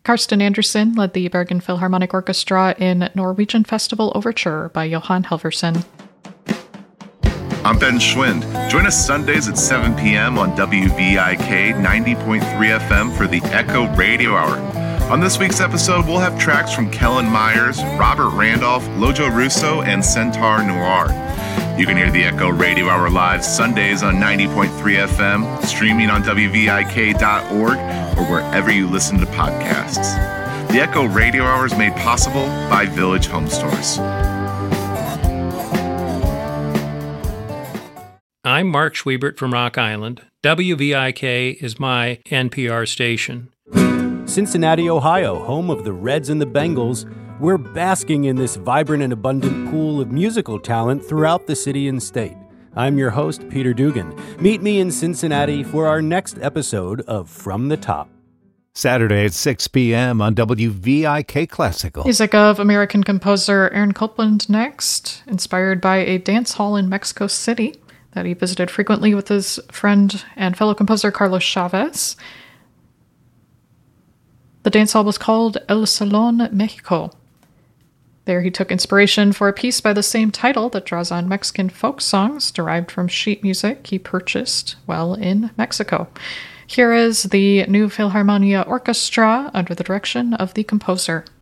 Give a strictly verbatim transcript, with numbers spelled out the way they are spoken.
Karsten Andersen led the Bergen Philharmonic Orchestra in Norwegian Festival Overture by Johan Helversen. I'm Ben Schwind. Join us Sundays at seven p.m. on W V I K ninety point three F M for the Echo Radio Hour. On this week's episode, we'll have tracks from Kellen Myers, Robert Randolph, Lojo Russo, and Centaur Noir. You can hear the Echo Radio Hour live Sundays on ninety point three F M, streaming on W V I K dot org, or wherever you listen to podcasts. The Echo Radio Hour is made possible by Village Home Stores. I'm Mark Schwiebert from Rock Island. W V I K is my N P R station. Cincinnati, Ohio, home of the Reds and the Bengals, we're basking in this vibrant and abundant pool of musical talent throughout the city and state. I'm your host, Peter Dugan. Meet me in Cincinnati for our next episode of From the Top. Saturday at six p.m. on W V I K Classical. Music of American composer Aaron Copland next, inspired by a dance hall in Mexico City that he visited frequently with his friend and fellow composer Carlos Chavez. The dance hall was called El Salón Mexico. There he took inspiration for a piece by the same title that draws on Mexican folk songs derived from sheet music he purchased while in Mexico. Here is the New Philharmonia Orchestra under the direction of the composer.